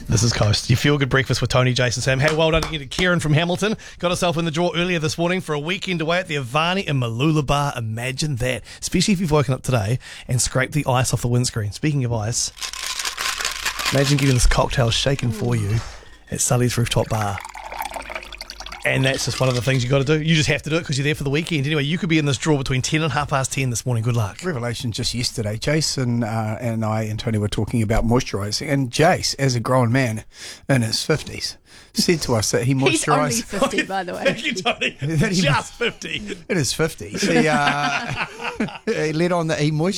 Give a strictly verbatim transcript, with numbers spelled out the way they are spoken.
This is Coast. You feel good breakfast with Tony, Jason, Sam. Hey, well done to Kieran from Hamilton. Got herself in the draw earlier this morning for a weekend away at the Avani in Malula Bar. Imagine that. Especially if you've woken up today and scraped the ice off the windscreen. Speaking of ice, imagine getting this cocktail shaken for you at Sully's Rooftop Bar. And that's just one of the things you got to do. You just have to do it because you're there for the weekend. Anyway, you could be in this draw between ten and half past ten this morning. Good luck. Revelation just yesterday, Jason uh, and I and Tony were talking about moisturising, and Jace, as a grown man in his fifties, said to us that he moisturises. He's only fifty, by the way. Thank you, Tony. That he- Just fifty. In his fifties, he, uh, he let on that he moisturised.